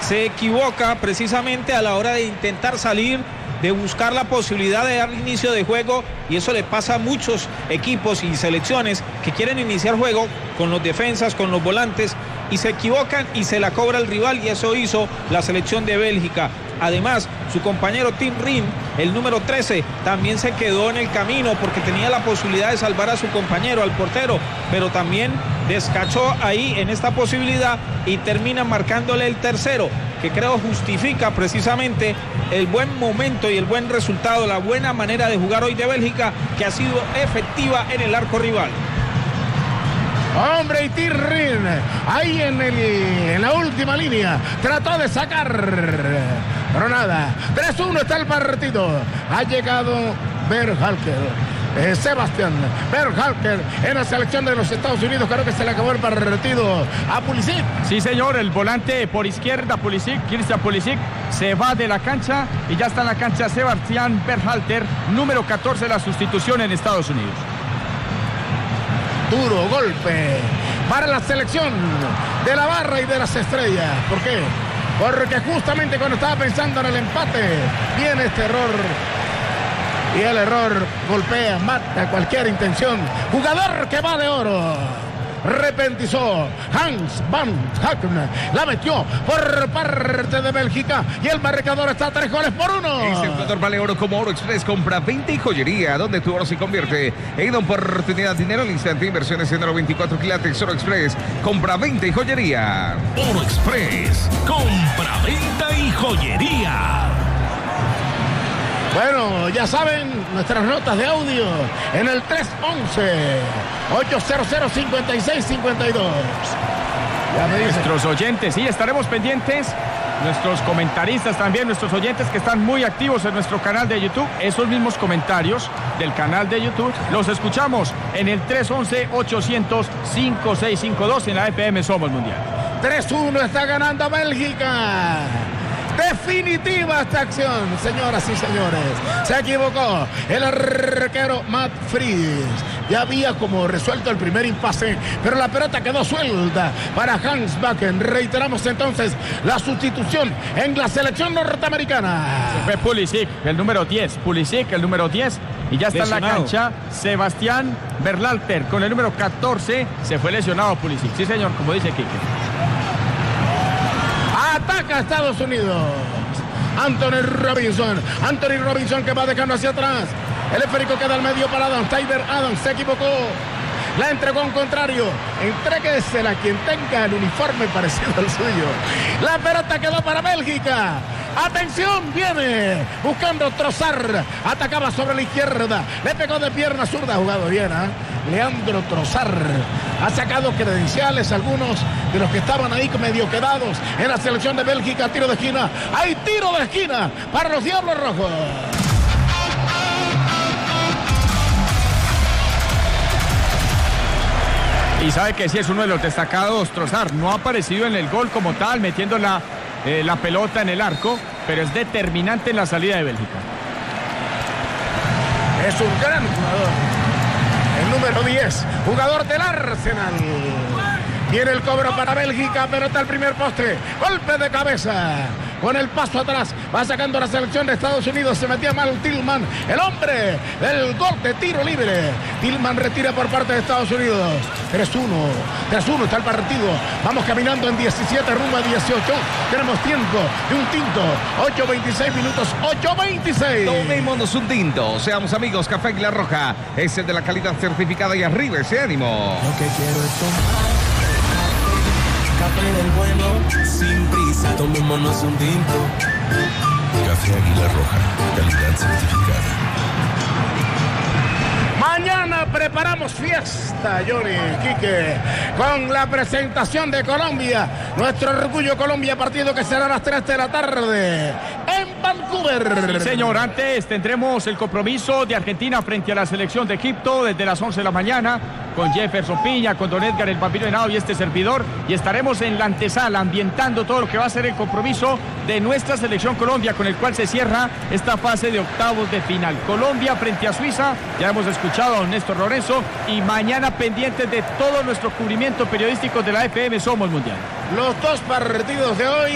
se equivoca precisamente a la hora de intentar salir, de buscar la posibilidad de dar inicio de juego, y eso le pasa a muchos equipos y selecciones que quieren iniciar juego con los defensas, con los volantes, y se equivocan y se la cobra el rival, y eso hizo la selección de Bélgica. Además, su compañero Tim Rim, el número 13, también se quedó en el camino porque tenía la posibilidad de salvar a su compañero, al portero, pero también descachó ahí en esta posibilidad y termina marcándole el tercero, que creo justifica precisamente el buen momento y el buen resultado, la buena manera de jugar hoy de Bélgica, que ha sido efectiva en el arco rival. Hombre, y Tirrin ahí en la última línea trató de sacar, pero nada. 3-1 está el partido. Ha llegado Berhalter, Sebastián Berhalter en la selección de los Estados Unidos. Creo que se le acabó el partido a Pulisic. Sí, señor, el volante por izquierda, Pulisic, Christian Pulisic, se va de la cancha y ya está en la cancha Sebastián Berhalter, número 14, la sustitución en Estados Unidos. Duro golpe para la selección de la barra y de las estrellas. ¿Por qué? Porque justamente cuando estaba pensando en el empate, viene este error. Y el error golpea, mata cualquier intención. Jugador que va de oro. Repentizó Hans Van Haken, la metió por parte de Bélgica y el marcador está 3-1. Este jugador vale oro como Oro Express. Compra 20 y joyería, donde tu oro se convierte en una oportunidad, dinero al instante. Inversiones en oro 24 quilates. Oro Express, compra 20 y joyería. Oro Express, compra, venta y joyería. Bueno, ya saben, nuestras notas de audio en el 311-800-5652. Nuestros oyentes, sí, estaremos pendientes. Nuestros comentaristas también, nuestros oyentes que están muy activos en nuestro canal de YouTube. Esos mismos comentarios del canal de YouTube los escuchamos en el 311-800-5652 en la FM Somos Mundial. 3-1 está ganando Bélgica. Definitiva esta acción, señoras y señores. Se equivocó el arquero Matt Fries. Ya había como resuelto el primer impasse, pero la pelota quedó suelta para Hans Bakken. Reiteramos entonces la sustitución en la selección norteamericana. Se fue Pulisic, el número 10. Pulisic, el número 10. Y ya está lesionado en la cancha Sebastián Berhalter con el número 14. Se fue lesionado Pulisic. Sí, señor, como dice Quique. Ataca a Estados Unidos. Anthony Robinson que va dejando hacia atrás. El esférico queda al medio para Adams. Tyler Adams se equivocó. La entregó a un contrario. Entréguesela a quien tenga el uniforme parecido al suyo. La pelota quedó para Bélgica. Atención, viene buscando Trossard. Atacaba sobre la izquierda. Le pegó de pierna zurda. Ha jugado bien, ¿eh? Leandro Trossard ha sacado credenciales algunos de los que estaban ahí medio quedados en la selección de Bélgica. Tiro de esquina. Hay tiro de esquina para los Diablos Rojos. Y sabe que sí es uno de los destacados, Trossard. No ha aparecido en el gol como tal, metiendo la pelota en el arco, pero es determinante en la salida de Bélgica. Es un gran jugador. El número 10, jugador del Arsenal. Viene el cobro para Bélgica, pelota al primer poste. Golpe de cabeza. Con el paso atrás, va sacando la selección de Estados Unidos. Se metía mal Tillman, el hombre del gol de tiro libre. Tillman retira por parte de Estados Unidos. 3-1 está el partido. Vamos caminando en 17 rumbo a 18. Tenemos tiempo de un tinto. 8:26 minutos, 8:26. Tomémonos un tinto. Seamos amigos. Café Águila Roja es el de la calidad certificada, y arriba ese ánimo. Lo que quiero es tomar café del bueno, sin prisa, tomémonos un tinto. Café Águila Roja, calidad certificada. Mañana preparamos fiesta, Johnny, Quique, con la presentación de Colombia. Nuestro orgullo Colombia, partido que será a las 3 de la tarde en Vancouver. Sí, señor, antes tendremos el compromiso de Argentina frente a la selección de Egipto desde las 11 de la mañana con Jefferson Piña, con Don Edgar el Vampiro Henao y este servidor, y estaremos en la antesala ambientando todo lo que va a ser el compromiso de nuestra selección Colombia, con el cual se cierra esta fase de octavos de final. Colombia frente a Suiza, ya hemos escuchado a don Néstor Lorenzo, y mañana pendientes de todo nuestro cubrimiento periodístico de la FM Somos Mundial. Los dos partidos de hoy